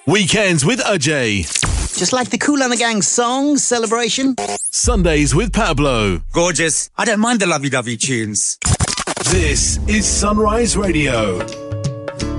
Weekends with Ajay. Just like the Kool and the Gang song, Celebration. Sundays with Pablo. Gorgeous. I don't mind the lovey-dovey tunes. This is Sunrise Radio.